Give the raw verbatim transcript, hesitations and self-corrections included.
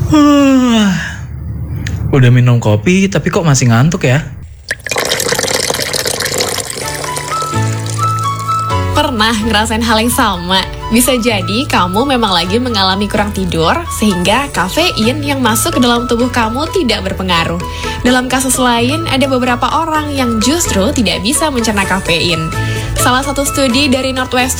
Huh. Udah minum kopi tapi kok masih ngantuk ya? Pernah ngerasain hal yang sama? Bisa jadi kamu memang lagi mengalami kurang tidur, sehingga kafein yang masuk ke dalam tubuh kamu tidak berpengaruh. Dalam kasus lain, ada beberapa orang yang justru tidak bisa mencerna kafein. Salah satu studi dari Northwestern